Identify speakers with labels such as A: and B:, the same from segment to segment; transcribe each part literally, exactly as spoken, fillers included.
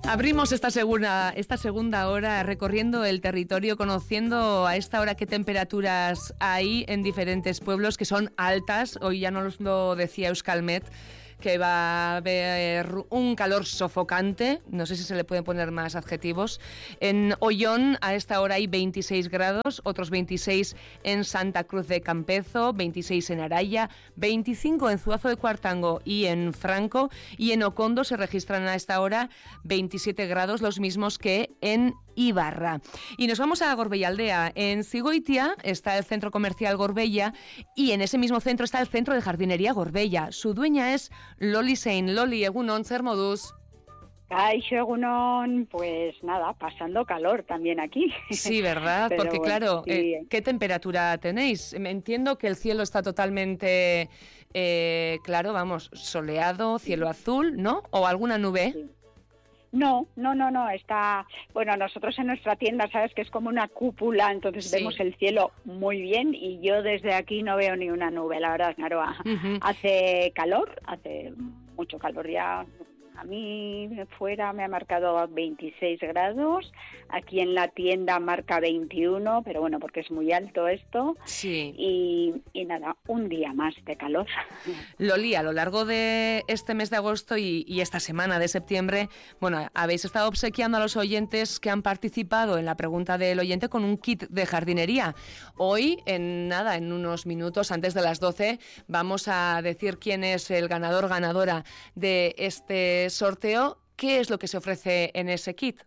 A: Abrimos esta segunda, esta segunda hora recorriendo el territorio, conociendo a esta hora qué temperaturas hay en diferentes pueblos que son altas. Hoy ya nos lo decía Euskalmet, que va a haber un calor sofocante, no sé si se le pueden poner más adjetivos. En Ollón a esta hora hay veintiséis grados, otros veintiséis en Santa Cruz de Campezo, veintiséis en Araya, veinticinco en Zuazo de Cuartango y en Franco, y en Ocondo se registran a esta hora veintisiete grados, los mismos que en Ibarra. Y nos vamos a Gorbella-Aldea. En Zigoitia está el centro comercial Gorbella y en ese mismo centro está el centro de jardinería Gorbella. Su dueña es Loli Sein. Loli, egunon, zer moduz?
B: Kaixo, egunon, pues nada, pasando calor también aquí.
A: Sí, ¿verdad?
B: Pero
A: porque
B: bueno,
A: claro,
B: sí.
A: eh, ¿qué temperatura tenéis? Entiendo que el cielo está totalmente, eh, claro, vamos, soleado, cielo azul, ¿no? ¿O alguna nube?
B: Sí. No, no, no, no, está, bueno, nosotros en nuestra tienda, sabes que es como una cúpula, entonces
A: Sí.
B: vemos el cielo muy bien y yo desde aquí no veo ni una nube, la verdad, Naroa.
A: Uh-huh.
B: Hace calor, hace mucho calor ya. A mí fuera me ha marcado veintiséis grados, aquí en la tienda marca veintiuno, pero bueno, porque es muy alto esto.
A: Sí.
B: Y, y nada, un día más de calor.
A: Loli, a lo largo de este mes de agosto y, y esta semana de septiembre, bueno, habéis estado obsequiando a los oyentes que han participado en la pregunta del oyente con un kit de jardinería. Hoy, en nada, en unos minutos antes de las doce, vamos a decir quién es el ganador, ganadora de este sorteo. ¿Qué es lo que se ofrece en ese kit?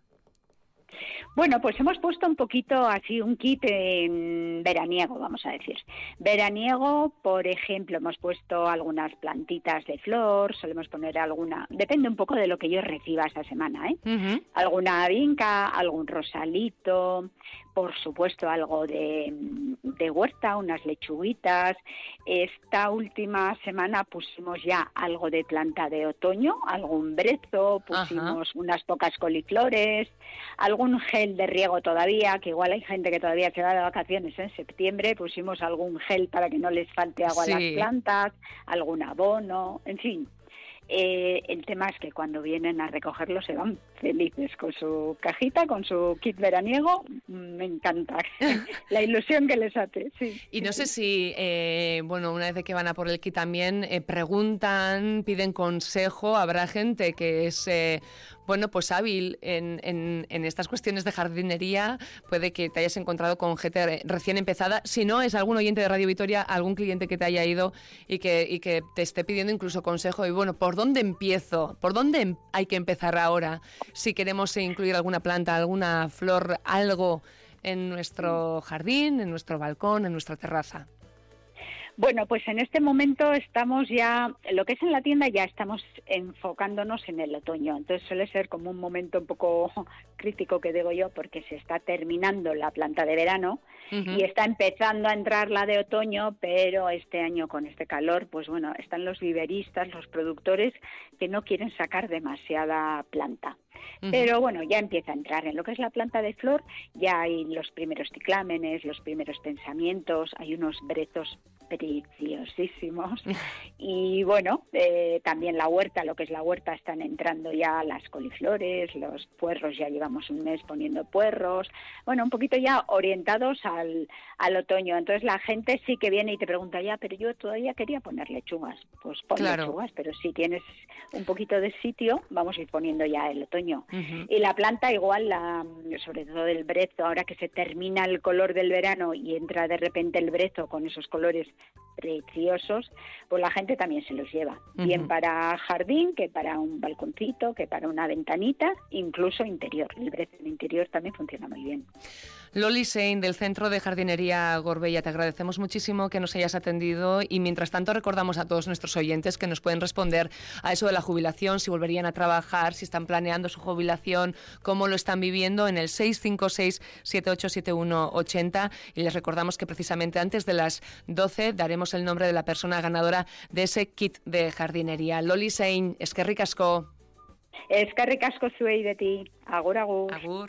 B: Bueno, pues hemos puesto un poquito así un kit en veraniego, vamos a decir. Veraniego, por ejemplo, hemos puesto algunas plantitas de flor, solemos poner alguna, depende un poco de lo que yo reciba esta semana, ¿eh? Uh-huh. Alguna vinca, algún rosalito, por supuesto algo de, de huerta, unas lechuguitas. Esta última semana pusimos ya algo de planta de otoño, algún brezo, pusimos uh-huh. unas pocas coliflores, algún gel de riego todavía, que igual hay gente que todavía se va de vacaciones en septiembre, pusimos algún gel para que no les falte agua sí. a las plantas, algún abono, en fin. Eh, el tema es que cuando vienen a recogerlo se van felices con su cajita, con su kit veraniego. Me encanta la ilusión que les hace. Sí,
A: y no
B: sí,
A: sé
B: sí.
A: si, eh, bueno, una vez de que van a por el kit también eh, preguntan, piden consejo. Habrá gente que es, eh, bueno, pues hábil en, en, en estas cuestiones de jardinería. Puede que te hayas encontrado con gente recién empezada. Si no, es algún oyente de Radio Vitoria, algún cliente que te haya ido y que, y que te esté pidiendo incluso consejo. Y bueno, ¿por dónde empiezo? ¿Por dónde hay que empezar ahora? Si queremos incluir alguna planta, alguna flor, algo en nuestro jardín, en nuestro balcón, en nuestra terraza.
B: Bueno, pues en este momento estamos ya, lo que es en la tienda ya estamos enfocándonos en el otoño, entonces suele ser como un momento un poco crítico, que digo yo, porque se está terminando la planta de verano uh-huh. y está empezando a entrar la de otoño, pero este año con este calor, pues bueno, están los viveristas, los productores que no quieren sacar demasiada planta. Uh-huh. Pero bueno, ya empieza a entrar en lo que es la planta de flor, ya hay los primeros ciclámenes, los primeros pensamientos, hay unos brezos preciosísimos y bueno, eh, también la huerta, lo que es la huerta, están entrando ya las coliflores, los puerros, ya llevamos un mes poniendo puerros, bueno, un poquito ya orientados al, al otoño. Entonces la gente sí que viene y te pregunta, ya, pero yo todavía quería poner lechugas. Pues pon claro. lechugas, pero si tienes un poquito de sitio, vamos a ir poniendo ya el otoño. Uh-huh. Y la planta igual, la, sobre todo el brezo, ahora que se termina el color del verano y entra de repente el brezo con esos colores preciosos, pues la gente también se los lleva, uh-huh. bien para jardín, que para un balconcito, que para una ventanita, incluso interior. El brezo en interior también funciona muy bien.
A: Loli Sein, del Centro de Jardinería Gorbella, te agradecemos muchísimo que nos hayas atendido y mientras tanto recordamos a todos nuestros oyentes que nos pueden responder a eso de la jubilación, si volverían a trabajar, si están planeando su jubilación, cómo lo están viviendo en el seis cinco seis, siete ocho siete uno, ocho cero y les recordamos que precisamente antes de las doce daremos el nombre de la persona ganadora de ese kit de jardinería. Loli Sein, eskerrik asko.
B: Eskerrik asko zuei de ti. Agur, agur.
A: Agur.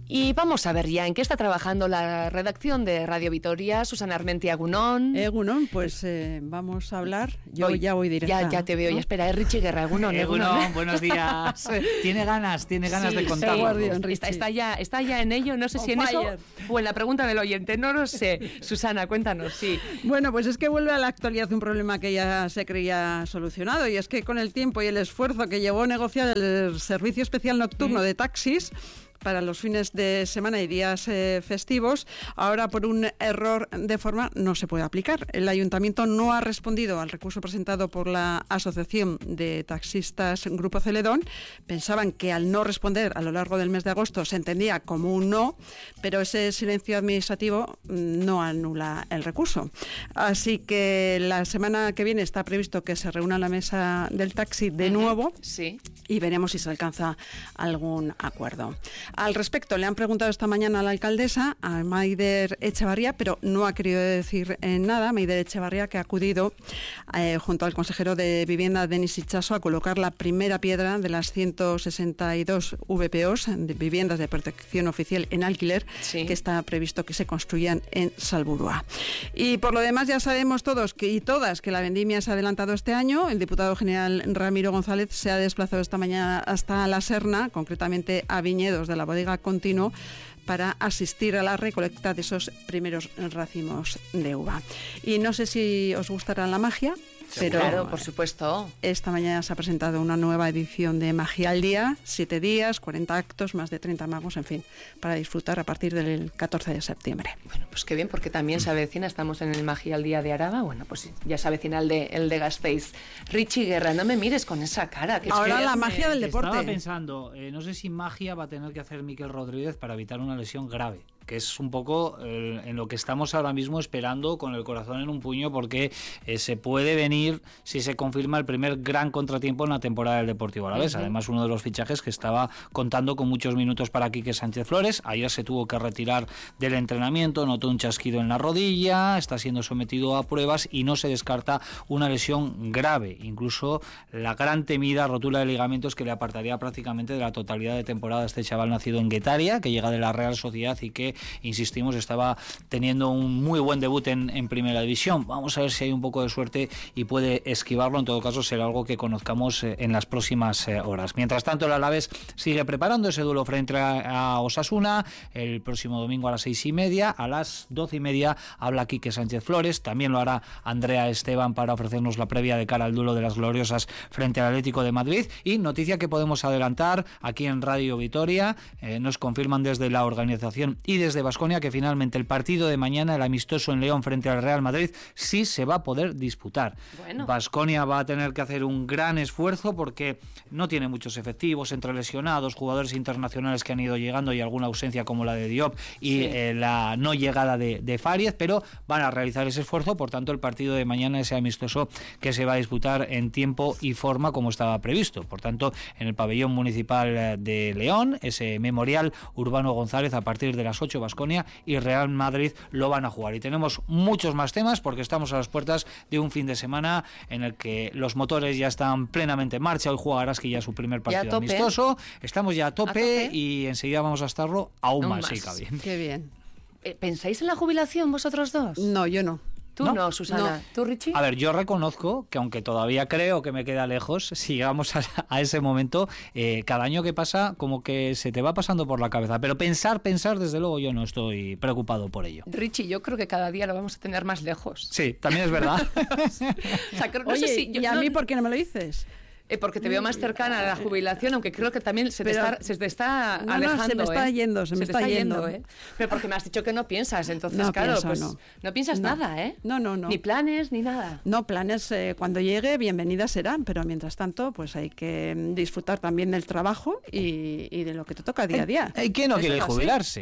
A: Y vamos a ver ya en qué está trabajando la redacción de Radio Vitoria. Susana Armentia, Egunon.
C: Egunon, pues eh, vamos a hablar. Yo
A: voy,
C: ya voy directa.
A: Ya, ya te veo, ¿no? Ya espera, es Richie Guerra, Egunon.
D: Egunon, Egunon. Buenos días. tiene ganas, tiene ganas
A: sí,
D: de contar.
A: Sí. Está, está, ya, está ya en ello, no sé On si en fire. Eso o en la pregunta del oyente, no lo sé. Susana, cuéntanos, sí.
C: Bueno, pues es que vuelve a la actualidad un problema que ya se creía solucionado, y es que con el tiempo y el esfuerzo que llevó a negociar el Servicio Especial Nocturno mm. de Taxis para los fines de semana y días eh, festivos, ahora por un error de forma no se puede aplicar. El Ayuntamiento no ha respondido al recurso presentado por la Asociación de Taxistas Grupo Celedón. Pensaban que al no responder a lo largo del mes de agosto se entendía como un no, pero ese silencio administrativo no anula el recurso. Así que la semana que viene está previsto que se reúna la mesa del taxi de nuevo,
A: sí,
C: y veremos si se alcanza algún acuerdo. Al respecto, le han preguntado esta mañana a la alcaldesa, a Maider Echevarría, pero no ha querido decir eh, nada. Maider Echevarría, que ha acudido eh, junto al consejero de Vivienda, Denis Itxaso, a colocar la primera piedra de las ciento sesenta y dos V P Os, de viviendas de protección oficial en alquiler, sí, que está previsto que se construyan en Salburua. Y por lo demás ya sabemos todos que, y todas que la vendimia se ha adelantado este año. El diputado general Ramiro González se ha desplazado esta mañana hasta La Serna, concretamente a viñedos de la bodega Continuo, para asistir a la recolecta de esos primeros racimos de uva. Y no sé si os gustará la magia, pero
A: claro, por supuesto.
C: Esta mañana se ha presentado una nueva edición de Magia al Día, siete días, cuarenta actos, más de treinta magos, en fin, para disfrutar a partir del catorce de septiembre.
A: Bueno, pues qué bien, porque también se avecina, estamos en el Magia al Día de Araba, bueno, pues ya se avecina el de, el de Gasteiz. Richie Guerra, no me mires con esa cara. Que
C: Ahora
A: es que
C: la magia
D: me,
C: del deporte.
D: Estaba pensando, eh, no sé si magia va a tener que hacer Miquel Rodríguez para evitar una lesión grave, que es un poco eh, en lo que estamos ahora mismo esperando con el corazón en un puño, porque eh, se puede venir, si se confirma, el primer gran contratiempo en la temporada del Deportivo Alavés. Uh-huh. Además, uno de los fichajes que estaba contando con muchos minutos para Quique Sánchez Flores. Ayer se tuvo que retirar del entrenamiento, notó un chasquido en la rodilla, está siendo sometido a pruebas y no se descarta una lesión grave, incluso la gran temida rotura de ligamentos que le apartaría prácticamente de la totalidad de temporada a este chaval nacido en Guetaria, que llega de la Real Sociedad y que, insistimos, estaba teniendo un muy buen debut en, en Primera División. Vamos a ver si hay un poco de suerte y puede esquivarlo. En todo caso, será algo que conozcamos eh, en las próximas eh, horas. Mientras tanto, el Alavés sigue preparando ese duelo frente a, a Osasuna el próximo domingo a las seis y media. A las doce y media habla Quique Sánchez Flores. También lo hará Andrea Esteban para ofrecernos la previa de cara al duelo de las gloriosas frente al Atlético de Madrid. Y noticia que podemos adelantar aquí en Radio Vitoria, eh, nos confirman desde la organización y desde Baskonia que finalmente el partido de mañana, el amistoso en León frente al Real Madrid, sí se va a poder disputar.
A: Bueno.
D: Baskonia va a tener que hacer un gran esfuerzo porque no tiene muchos efectivos, entre lesionados, jugadores internacionales que han ido llegando y alguna ausencia como la de Diop y sí. eh, la no llegada de, de Fariez, pero van a realizar ese esfuerzo. Por tanto, el partido de mañana, ese amistoso que se va a disputar en tiempo y forma como estaba previsto. Por tanto, en el pabellón municipal de León, ese memorial Urbano González, a partir de las ocho, Baskonia y Real Madrid lo van a jugar. Y tenemos muchos más temas porque estamos a las puertas de un fin de semana en el que los motores ya están plenamente en marcha. Hoy juega Araski ya su primer partido amistoso. Estamos ya a tope, a tope y enseguida vamos a estarlo aún, aún más, más. Sí, cabe.
C: Qué bien.
A: ¿Pensáis en la jubilación vosotros dos?
C: No, yo no.
A: Tú no, no Susana. No. ¿Tú, Richie?
D: A ver, yo reconozco que aunque todavía creo que me queda lejos, si llegamos a, a ese momento, eh, cada año que pasa como que se te va pasando por la cabeza. Pero pensar, pensar, desde luego yo no estoy preocupado por ello.
A: Richie, yo creo que cada día lo vamos a tener más lejos.
D: Sí, también es verdad.
A: o sea, creo, no
C: Oye,
A: sé si yo,
C: ¿y a
A: no,
C: mí por qué no me lo dices?
A: Eh, porque te veo más cercana a la jubilación, aunque creo que también se te
C: Pero,
A: está, se te está
C: no,
A: alejando.
C: No, se me está
A: ¿eh?
C: yendo, se, se me está, está yendo.
A: ¿eh? Pero porque me has dicho que no piensas, entonces
C: no
A: claro,
C: pienso,
A: pues
C: no.
A: no piensas
C: no.
A: nada, ¿eh?
C: No, no, no.
A: Ni planes, ni nada.
C: No, planes eh, cuando llegue, bienvenidas serán, pero mientras tanto, pues hay que disfrutar también del trabajo y, y de lo que te toca día a día.
D: ¿Y quién no quiere jubilarse?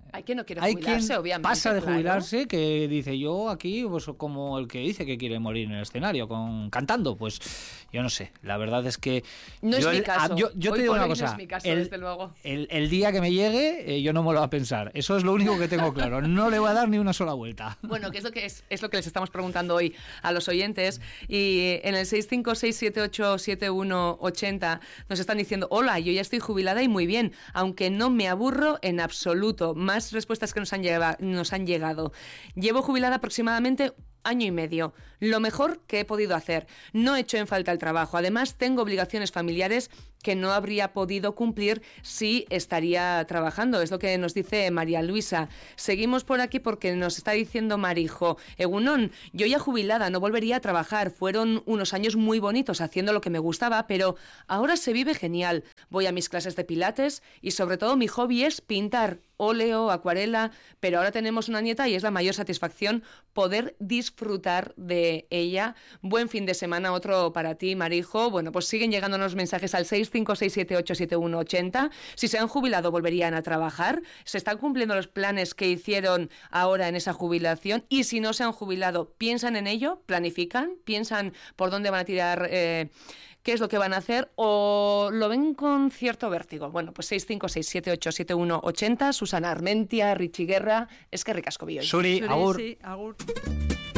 A: Hay quien no quiere
D: hay
A: jubilarse,
D: quien
A: obviamente.
D: Pasa de
A: claro.
D: jubilarse que dice yo aquí, pues como el que dice que quiere morir en el escenario con cantando, pues yo no sé. La verdad es que
A: no
D: yo,
A: es mi
D: el,
A: caso.
D: yo, yo te
A: hoy
D: digo una
A: hoy
D: cosa.
A: No es mi caso,
D: el,
A: desde luego.
D: El, el día que me llegue, eh, yo no me lo voy a pensar. Eso es lo único que tengo claro. No le voy a dar ni una sola vuelta.
A: Bueno, que es lo que es, es lo que les estamos preguntando hoy a los oyentes, y en el seis cinco seis siete ocho siete uno ocho cero nos están diciendo: hola, yo ya estoy jubilada y muy bien, aunque no me aburro en absoluto. Más respuestas que nos han, lleva, nos han llegado. Llevo jubilada aproximadamente año y medio. Lo mejor que he podido hacer. No he hecho en falta el trabajo. Además, tengo obligaciones familiares que no habría podido cumplir si estaría trabajando. Es lo que nos dice María Luisa. Seguimos por aquí porque nos está diciendo Marijo: Egunon, yo ya jubilada, no volvería a trabajar. Fueron unos años muy bonitos haciendo lo que me gustaba, pero ahora se vive genial. Voy a mis clases de pilates y sobre todo mi hobby es pintar. Óleo, acuarela, pero ahora tenemos una nieta y es la mayor satisfacción poder disfrutar de ella. Buen fin de semana, otro para ti, Marijo. Bueno, pues siguen llegándonos mensajes al seis cinco seis siete ocho siete uno ocho cero. Si se han jubilado, ¿volverían a trabajar? ¿Se están cumpliendo los planes que hicieron ahora en esa jubilación? Y si no se han jubilado, ¿piensan en ello? ¿Planifican? ¿Piensan por dónde van a tirar? Eh, ¿Qué es lo que van a hacer? ¿O lo ven con cierto vértigo? Bueno, pues seis cinco seis siete ocho siete uno ocho cero. Susana Armentia, Richie Guerra, es que ricasco billo.
D: Suri,
C: Suri,
D: agur.
C: sí, agur.